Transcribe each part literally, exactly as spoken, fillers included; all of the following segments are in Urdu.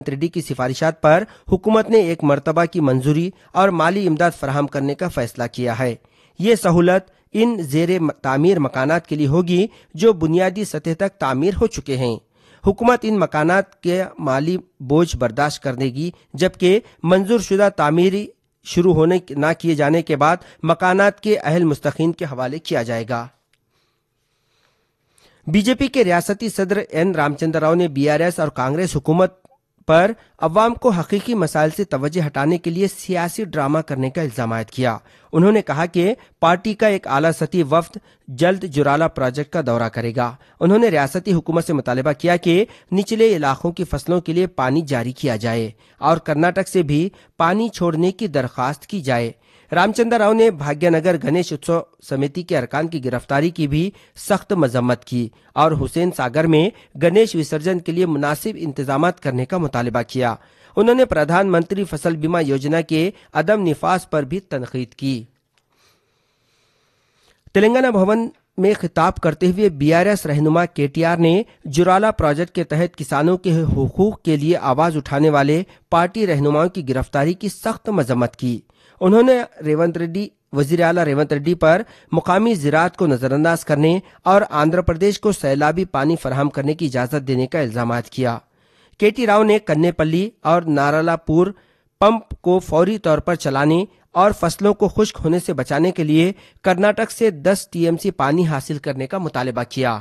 ریڈی کی سفارشات پر حکومت نے ایک مرتبہ کی منظوری اور مالی امداد فراہم کرنے کا فیصلہ کیا ہے۔ یہ سہولت ان زیر تعمیر مکانات کے لیے ہوگی جو بنیادی سطح تک تعمیر ہو چکے ہیں۔ حکومت ان مکانات کے مالی بوجھ برداشت کرے گی، جبکہ منظور شدہ تعمیری شروع ہونے نہ کیے جانے کے بعد مکانات کے اہل مستحقین کے حوالے کیا جائے گا۔ بی جے پی کے ریاستی صدر این رام چندر راؤ نے بی آر ایس اور کانگریس حکومت پر عوام کو حقیقی مسائل سے توجہ ہٹانے کے لیے سیاسی ڈرامہ کرنے کا الزام عائد کیا۔ انہوں نے کہا کہ پارٹی کا ایک اعلیٰ سطحی وفد جلد جرالا پروجیکٹ کا دورہ کرے گا۔ انہوں نے ریاستی حکومت سے مطالبہ کیا کہ نچلے علاقوں کی فصلوں کے لیے پانی جاری کیا جائے اور کرناٹک سے بھی پانی چھوڑنے کی درخواست کی جائے۔ رام چندر راؤ نے بھاگیہ نگر گنیش اتسو سمیتی کے ارکان کی گرفتاری کی بھی سخت مذمت کی اور حسین ساگر میں گنیش وسرجن کے لیے مناسب انتظامات کرنے کا مطالبہ کیا۔ انہوں نے پردھان منتری فصل بیمہ یوجنا کے عدم نفاذ پر بھی تنقید کی۔ تلنگانہ بھون میں خطاب کرتے ہوئے بی آر ایس رہنما کے ٹی آر نے جرالا پروجیکٹ کے تحت کسانوں کے حقوق کے لیے آواز اٹھانے والے پارٹی رہنماؤں کی گرفتاری کی سخت مذمت کی۔ انہوں نے ریونت ریڈی وزیر اعلیٰ ریونت ریڈی پر مقامی زراعت کو نظر انداز کرنے اور آندھرا پردیش کو سیلابی پانی فراہم کرنے کی اجازت دینے کا الزام عائد کیا۔ کے ٹی راؤ نے کنے پلی اور نارالا پور پمپ کو فوری طور پر چلانے اور فصلوں کو خشک ہونے سے بچانے کے لیے کرناٹک سے دس ٹی ایم سی پانی حاصل کرنے کا مطالبہ کیا۔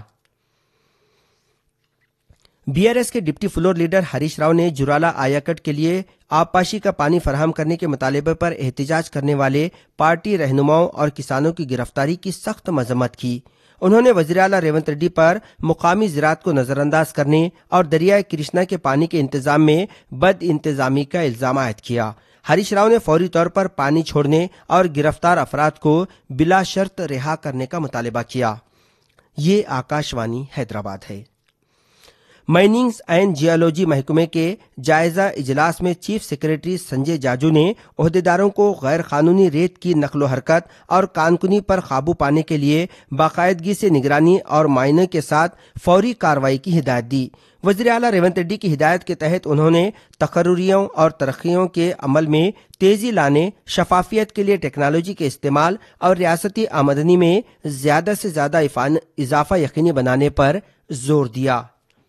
بی آر ایس کے deputy floor leader Harish Rao نے جرالا آیاکٹ کے لیے آبپاشی کا پانی فراہم کرنے کے مطالبے پر احتجاج کرنے والے پارٹی رہنماؤں اور کسانوں کی گرفتاری کی سخت مذمت کی۔ انہوں نے وزیر اعلیٰ ریونت ریڈی پر مقامی زراعت کو نظر انداز کرنے اور دریائے کرشنا کے پانی کے انتظام میں بد انتظامی کا الزام عائد کیا۔ ہریش راؤ نے فوری طور پر پانی چھوڑنے اور گرفتار افراد کو بلا شرط رہا کرنے کا مطالبہ کیا۔ یہ آکاش وانی حیدرآباد ہے۔ مائننگز اینڈ جیولوجی محکمے کے جائزہ اجلاس میں چیف سیکریٹری سنجے جاجو نے عہدیداروں کو غیر قانونی ریت کی نقل و حرکت اور کانکنی پر قابو پانے کے لیے باقاعدگی سے نگرانی اور معائنے کے ساتھ فوری کارروائی کی ہدایت دی۔ وزیر اعلیٰ ریونت ریڈی کی ہدایت کے تحت انہوں نے تقرریوں اور ترقیوں کے عمل میں تیزی لانے، شفافیت کے لیے ٹیکنالوجی کے استعمال اور ریاستی آمدنی میں زیادہ سے زیادہ اضافہ یقینی بنانے پر زور دیا۔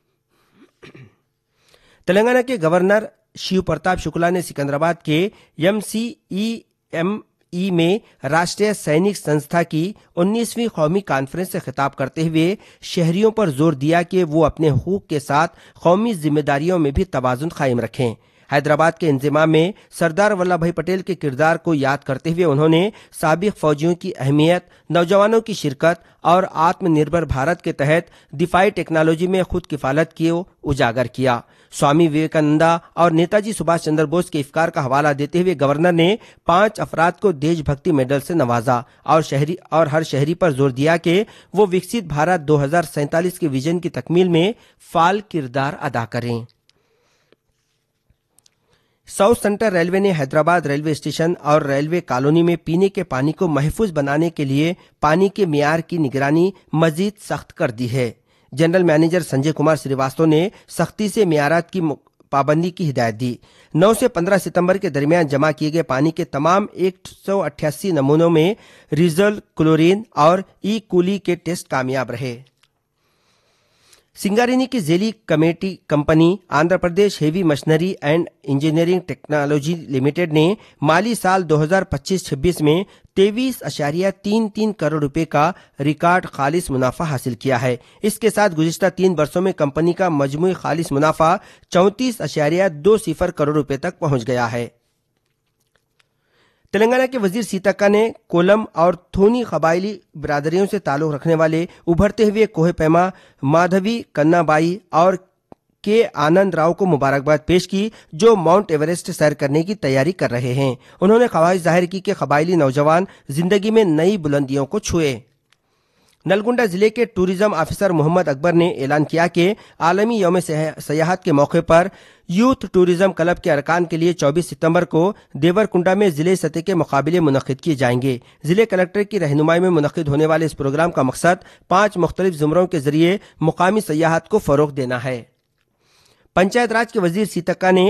تلنگانہ کے گورنر شیو پرتاپ شکلا نے سکندرآباد کے M C E M E میں راشٹریہ سینک سنستھا کی انیسویں قومی کانفرنس سے خطاب کرتے ہوئے شہریوں پر زور دیا کہ وہ اپنے حقوق کے ساتھ قومی ذمہ داریوں میں بھی توازن قائم رکھیں۔ حیدرآباد کے انضمام میں سردار ولبھ بھائی پٹیل کے کردار کو یاد کرتے ہوئے انہوں نے سابق فوجیوں کی اہمیت، نوجوانوں کی شرکت اور آتم نربھر بھارت کے تحت دفاعی ٹیکنالوجی میں خود کفالت کو اجاگر کیا۔ سوامی وویکانندا اور نیتا جی سبھاش چندر بوس کے افکار کا حوالہ دیتے ہوئے گورنر نے پانچ افراد کو دیش بھکتی میڈل سے نوازا اور شہری اور ہر شہری پر زور دیا کہ وہ وکست بھارت دو ہزار سینتالیس کے ویژن کی تکمیل میں فعال کردار ادا کریں۔ ساؤتھ سینٹرل ریلوے نے حیدرآباد ریلوے اسٹیشن اور ریلوے کالونی میں پینے کے پانی کو محفوظ بنانے کے لیے پانی کے معیار کی نگرانی مزید سخت کر دی ہے۔ جنرل مینیجر سنجے کمار سریواستو نے سختی سے معیارات کی پابندی کی ہدایت دی۔ نو سے پندرہ ستمبر کے درمیان جمع کیے گئے پانی کے تمام ایک سو اٹھاسی نمونوں میں ریزل، کلورین اور ای کولی کے ٹیسٹ کامیاب رہے۔ سنگارینی کی ذیلی committee company Andhra Pradesh heavy missionary and engineering technology limited نے مالی سال دو ہزار پچیس چھبیس میں تیئیس اشاریہ تین تین کروڑ روپے کا ریکارڈ خالص منافع حاصل کیا ہے۔ اس کے ساتھ گزشتہ تین برسوں میں کمپنی کا مجموعی خالص منافع چونتیس اشاریہ دو صفر کروڑ روپے تک پہنچ گیا ہے۔ تلنگانہ کے وزیر سیتاکا نے کولم اور تھونی قبائلی برادریوں سے تعلق رکھنے والے ابھرتے ہوئے کوہ پیما مادھوی کنا بائی اور کے آنند راؤ کو مبارکباد پیش کی، جو ماؤنٹ ایورسٹ سیر کرنے کی تیاری کر رہے ہیں۔ انہوں نے خواہش ظاہر کی کہ قبائلی نوجوان زندگی میں نئی بلندیوں کو چھوئے۔ نلگنڈا ضلع کے ٹورزم آفیسر محمد اکبر نے اعلان کیا کہ عالمی یوم سیاحت کے موقع پر یوتھ ٹورزم کلب کے ارکان کے لیے چوبیس ستمبر کو دیور کنڈا میں ضلع سطح کے مقابلے منعقد کیے جائیں گے۔ ضلع کلکٹر کی رہنمائی میں منعقد ہونے والے اس پروگرام کا مقصد پانچ مختلف زمروں کے ذریعے مقامی سیاحت کو فروغ دینا ہے۔ पंचायत राज के वजीर सीतक्का ने